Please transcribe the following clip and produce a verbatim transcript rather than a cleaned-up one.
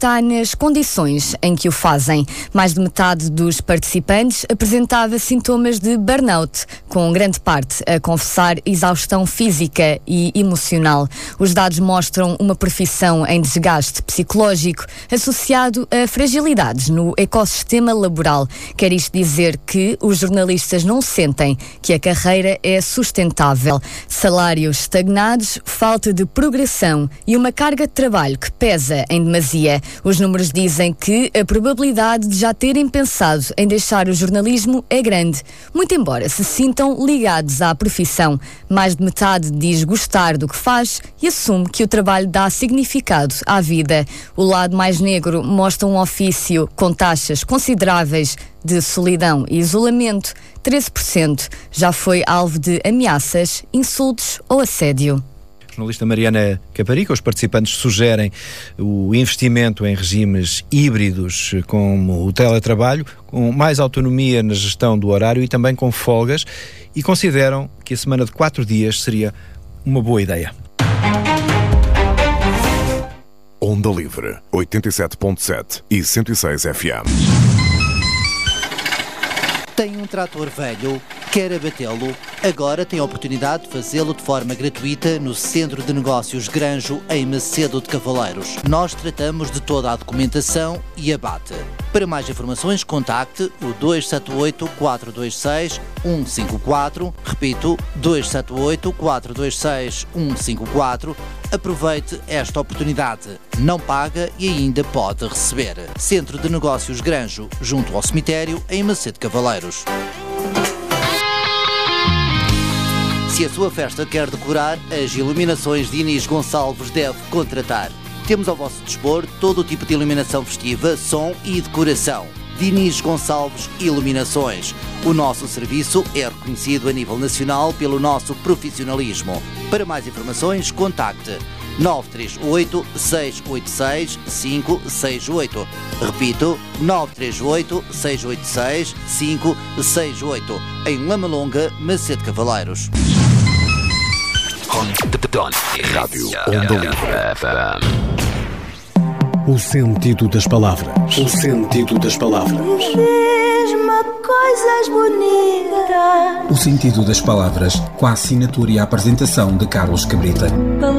está nas condições em que o fazem. Mais de metade dos participantes apresentava sintomas de burnout, com grande parte a confessar exaustão física e emocional. Os dados mostram uma profissão em desgaste psicológico associado a fragilidades no ecossistema laboral. Quer isto dizer que os jornalistas não sentem que a carreira é sustentável. Salários estagnados, falta de progressão e uma carga de trabalho que pesa em demasia. Os números dizem que a probabilidade de já terem pensado em deixar o jornalismo é grande, muito embora se sintam ligados à profissão. Mais de metade diz gostar do que faz e assume que o trabalho dá significado à vida. O lado mais negro mostra um ofício com taxas consideráveis de solidão e isolamento. treze por cento já foi alvo de ameaças, insultos ou assédio. Jornalista Mariana Caparica, os participantes sugerem o investimento em regimes híbridos como o teletrabalho, com mais autonomia na gestão do horário e também com folgas, e consideram que a semana de quatro dias seria uma boa ideia. Onda Livre, oitenta e sete ponto sete e cento e seis F M. Tem um trator velho? Quer abatê-lo? Agora tem a oportunidade de fazê-lo de forma gratuita no Centro de Negócios Granjo, em Macedo de Cavaleiros. Nós tratamos de toda a documentação e abate. Para mais informações, contacte o dois sete oito, quatro dois seis, um cinco quatro. Repito, dois sete oito, quatro dois seis, um cinco quatro. Aproveite esta oportunidade. Não paga e ainda pode receber. Centro de Negócios Granjo, junto ao cemitério, em Macedo de Cavaleiros. Se a sua festa quer decorar, as iluminações de Inês Gonçalves deve contratar. Temos ao vosso dispor todo o tipo de iluminação festiva, som e decoração. Diniz Gonçalves Iluminações. O nosso serviço é reconhecido a nível nacional pelo nosso profissionalismo. Para mais informações, contacte nove três oito, seis oito seis, cinco seis oito. Repito, nove três oito, seis oito seis, cinco seis oito. Em Lamalonga, Macedo Cavaleiros. Rádio Onda Livre. O sentido das palavras. O sentido das palavras. Diz-me coisas bonitas. O sentido das palavras, com a assinatura e a apresentação de Carlos Cabrita.